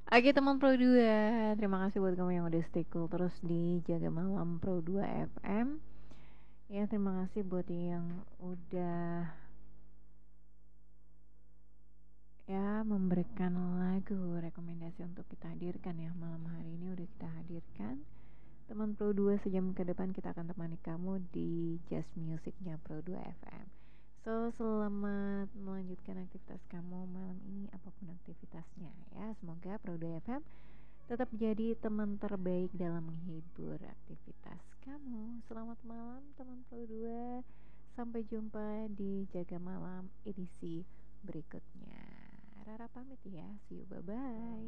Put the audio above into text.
Oke teman Pro 2, terima kasih buat kamu yang udah stay cool terus di Jaga Malam Pro 2 FM. Ya terima kasih buat yang udah ya memberikan lagu rekomendasi untuk kita hadirkan ya. Malam hari ini udah kita hadirkan. Teman Pro 2, sejam ke depan kita akan temani kamu di Jazz Musicnya Pro 2 FM. So selamat melanjutkan aktivitas kamu malam ini apapun aktivitasnya ya. Semoga Pro 2 FM tetap jadi teman terbaik dalam menghibur aktivitas kamu. Selamat malam teman Pro 2. Sampai jumpa di Jaga Malam edisi berikutnya. Rara pamit ya. See you, bye-bye.